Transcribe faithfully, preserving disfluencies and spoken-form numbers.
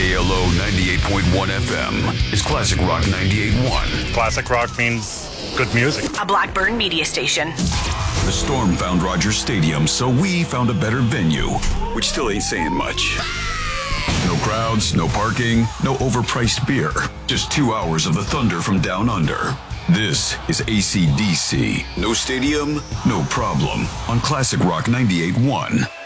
K L O ninety-eight point one F M is Classic Rock ninety-eight point one. Classic rock means good music. A Blackburn media station. The storm found Rogers Stadium, so we found a better venue, which still ain't saying much. No crowds, no parking, no overpriced beer. Just two hours of the thunder from down under. This is A C D C. No stadium, no problem. On Classic Rock ninety-eight point one.